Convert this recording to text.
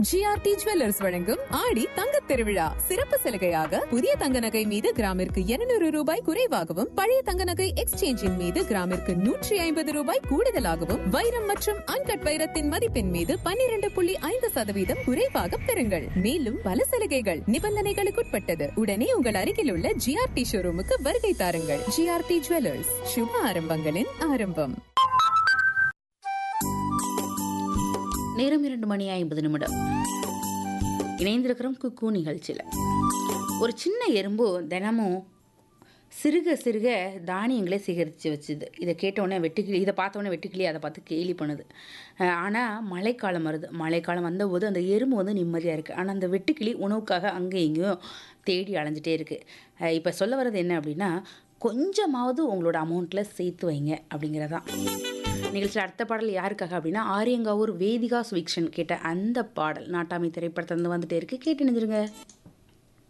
GRT jewellers வழங்கும் ஆடி தங்கத் திருவிழா சிறப்பு சலுகையாக புதிய தங்க நகை மீது கிராமிற்கு 200 ரூபாய் குறைவாகவும் பழைய தங்க நகை எக்ஸ்சேஞ்சின் மீது கிராமிற்கு 150 ரூபாய் கூடுதலாகவும் வைரம் மற்றும் அன்கட் வைரத்தின் மதிப்பின் மீது 12.5% குறைவாக பெறுங்கள். மேலும் பல சலுகைகள் நிபந்தனைகளுக்குட்பட்டது. உடனே உங்கள் அருகில் உள்ள ஜிஆர்டி ஷோரூமுக்கு வருகை தாருங்கள். ஜிஆர்டி ஜுவல்லர்ஸ், சுப ஆரம்பங்களின் ஆரம்பம். நேரம் 2:50 இணைந்திருக்கிறோம் குக்கூ நிகழ்ச்சியில். ஒரு சின்ன எறும்பு தினமும் சிறுக சிறுக தானியங்களே சேகரித்து வச்சுது. இதை கேட்டவுடனே வெட்டுக்கிளி, இதை பார்த்தோன்னே வெட்டுக்கிளி அதை பார்த்து கேலி பண்ணுது. ஆனால் மழைக்காலம் வருது. மழைக்காலம் வந்தபோது அந்த எறும்பு வந்து நிம்மதியாக இருக்குது. ஆனால் அந்த வெட்டுக்கிளி உணவுக்காக அங்கே இங்கேயும் தேடி அலைஞ்சிட்டே இருக்குது. இப்போ சொல்ல வர்றது என்ன அப்படின்னா, கொஞ்சமாவது உங்களோட அமௌண்ட்டில் சேர்த்து வைங்க அப்படிங்கிறதான். நிகழ்ச்சியில் அடுத்த பாடல் யாருக்காக அப்படின்னா, ஆரியங்காவூர் வேதிகா சுவிக்ஷன் கேட்ட அந்த பாடல் நாட்டாமை திரைப்படத்திலிருந்து வந்துட்டே இருக்கு. கேட்டு நினைஞ்சிருங்க.